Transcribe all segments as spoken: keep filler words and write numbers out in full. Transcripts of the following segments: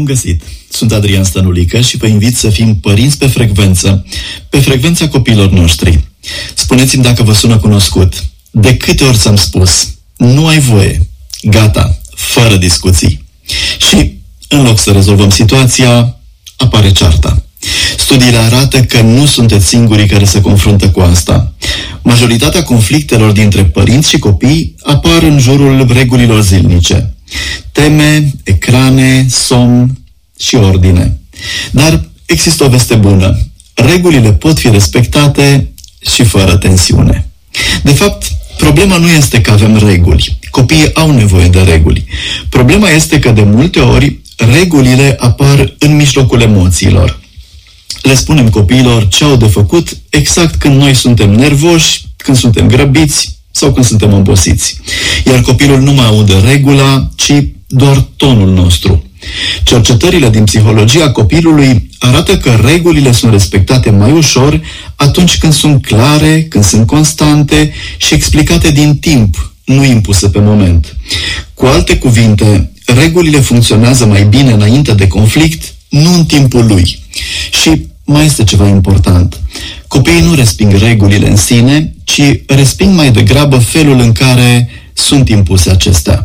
Bun găsit! Sunt Adrian Stănulică și vă invit să fim părinți pe frecvență, pe frecvența copiilor noștri. Spuneți-mi dacă vă sună cunoscut. De câte ori ți-am spus, nu ai voie, gata, fără discuții. Și, în loc să rezolvăm situația, apare cearta. Studiile arată că nu sunteți singurii care se confruntă cu asta. Majoritatea conflictelor dintre părinți și copii apar în jurul regulilor zilnice. Teme, ecrane, somn și ordine. Dar există o veste bună. Regulile pot fi respectate și fără tensiune. De fapt, problema nu este că avem reguli. Copiii au nevoie de reguli. Problema este că de multe ori regulile apar în mijlocul emoțiilor. Le spunem copiilor ce au de făcut exact când noi suntem nervoși, când suntem grăbiți sau când suntem obosiți. Iar copilul nu mai aude regula, ci doar tonul nostru. Cercetările din psihologia copilului arată că regulile sunt respectate mai ușor atunci când sunt clare, când sunt constante și explicate din timp, nu impuse pe moment. Cu alte cuvinte, regulile funcționează mai bine înainte de conflict, nu în timpul lui. Și mai este ceva important. Copiii nu resping regulile în sine, ci resping mai degrabă felul în care sunt impuse acestea.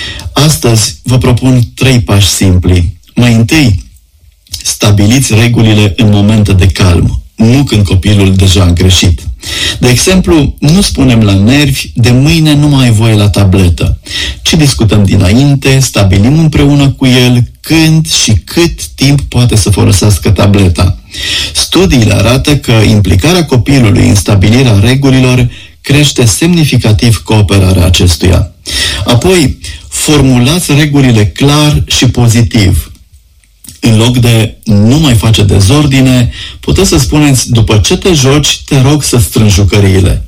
Astăzi vă propun trei pași simpli. Mai întâi, stabiliți regulile în momente de calm, nu când copilul deja a greșit. De exemplu, nu spunem la nervi, de mâine nu mai ai voie la tabletă, ci discutăm dinainte, stabilim împreună cu el când și cât timp poate să folosească tableta. Studiile arată că implicarea copilului în stabilirea regulilor crește semnificativ cooperarea acestuia. Apoi, formulați regulile clar și pozitiv. În loc de nu mai face dezordine, puteți să spuneți, după ce te joci, te rog să strângi jucăriile.